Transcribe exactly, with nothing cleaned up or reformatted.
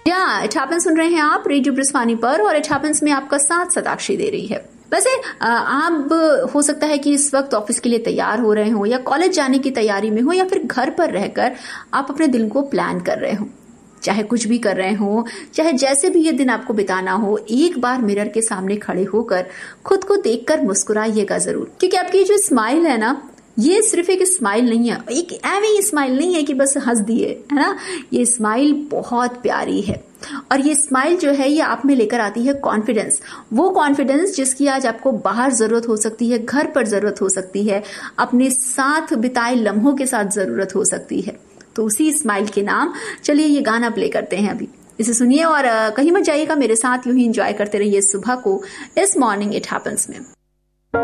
या it happens सुन रहे हैं आप रेडियो ब्रिस्वानी पर, और इट हैपेंस में आपका साथ सताक्षी दे रही है। वैसे आप हो सकता है कि इस वक्त ऑफिस के लिए तैयार हो रहे हो, या कॉलेज जाने की तैयारी में हो, या फिर घर पर रहकर आप अपने दिन को प्लान कर रहे हो। चाहे कुछ भी कर रहे हो, चाहे जैसे भी ये दिन आपको बिताना हो, एक बार मिरर के सामने खड़े होकर खुद को देखकर मुस्कुराइएगा जरूर, क्योंकि आपकी जो स्माइल है ना, ये सिर्फ एक स्माइल नहीं है, एक एवं स्माइल नहीं है कि बस हंस दिए, है ना। ये स्माइल बहुत प्यारी है, और ये स्माइल जो है ये आप में लेकर आती है कॉन्फिडेंस। वो कॉन्फिडेंस जिसकी आज आपको बाहर जरूरत हो सकती है, घर पर जरूरत हो सकती है, अपने साथ बिताए लम्हों के साथ जरूरत हो सकती है। तो उसी स्माइल के नाम चलिए ये गाना प्ले करते हैं अभी, इसे सुनिए और कहीं मत जाइएगा, मेरे साथ यूं ही एंजॉय करते रहिए सुबह को इस मॉर्निंग इट हैपेंस में।